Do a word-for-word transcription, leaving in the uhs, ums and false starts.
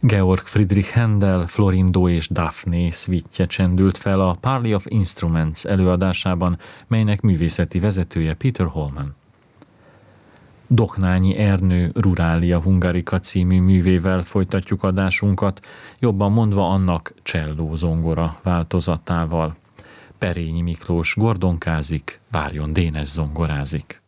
Georg Friedrich Händel Florindo és Daphne szvítje csendült fel a Parley of Instruments előadásában, melynek művészeti vezetője Peter Holman. Doknányi Ernő Ruralia Hungarica című művével folytatjuk adásunkat, jobban mondva annak cselló-zongora változatával. Perényi Miklós gordonkázik, Várjon Dénes zongorázik.